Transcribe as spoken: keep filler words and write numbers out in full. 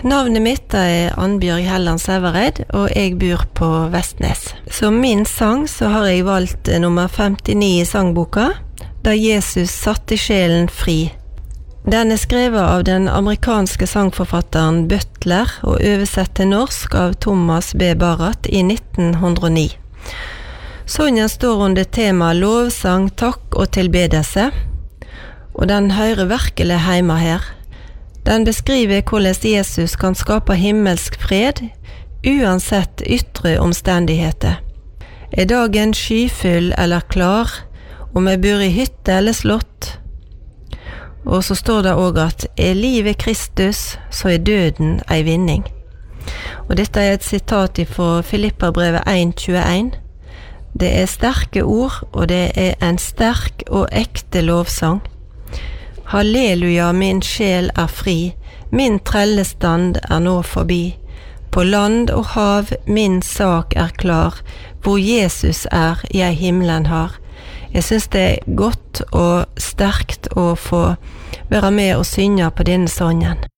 Navnet mitt er Annbjørg Helland Sævareid, og jeg bor på Vestnes. Som min sang så har jeg valgt nummer femtini i sangboka, Da Jesus satte sjelen fri. Den er skrevet av den amerikanske sangforfatteren Butler og oversett til norsk av Thomas B. Barratt i nitten hundre og ni. Sangen står under tema lovsang, takk og tilbedelse, og den hører virkelig hjemme her. Den beskriver hvordan Jesus kan skape himmelsk fred, uansett ytre omstendigheter. Er dagen skyfull eller klar, om jeg bor i hytte eller slott? Og så står det også at er livet Kristus, så er døden ei vinning. Og dette er et sitat fra Filipperbrevet en tjueen. Det er sterke ord, og det er en sterk og ekte lovsang. Halleluja, min sjel er fri, min trellestand er nå forbi. På land og hav min sak er klar, hvor Jesus er, jeg himmelen har. Jeg synes det er godt og sterkt å få være med og synge på denne sangen.